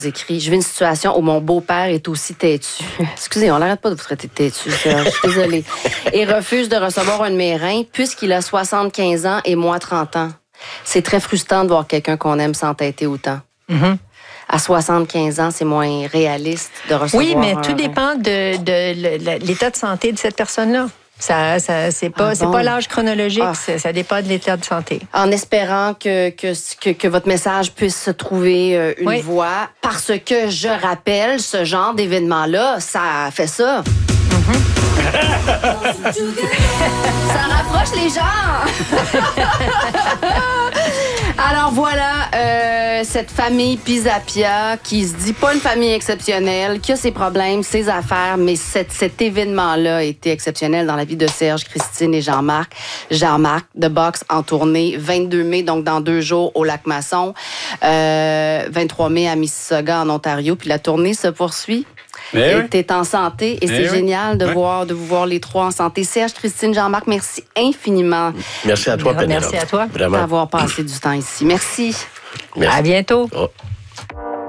Écrit, je vis une situation où mon beau-père est aussi têtu. Excusez, on n'arrête pas de vous traiter de têtu, Serge. Je suis désolée. Et refuse de recevoir un de mes reins puisqu'il a 75 ans et moi 30 ans. C'est très frustrant de voir quelqu'un qu'on aime s'entêter autant. Mm-hmm. À 75 ans, c'est moins réaliste de recevoir. Oui, mais tout dépend de l'état de santé de cette personne-là. C'est pas l'âge chronologique, ça dépend de l'état de santé. En espérant que votre message puisse se trouver une voie, parce que je rappelle, ce genre d'événement-là, ça fait ça. Ça rapproche les gens. Alors voilà, cette famille Pisapia qui se dit pas une famille exceptionnelle, qui a ses problèmes, ses affaires, mais cet événement-là a été exceptionnel dans la vie de Serge, Christine et Jean-Marc. Jean-Marc, The Box en tournée, 22 mai, donc dans 2 jours au Lac-Masson, 23 mai à Mississauga en Ontario, puis la tournée se poursuit. T'es en santé et c'est génial de vous voir les 3 en santé. Serge, Christine, Jean-Marc, merci infiniment. Merci à toi, Pénélope. Merci à toi d'avoir passé du temps ici. Merci. À bientôt. Oh.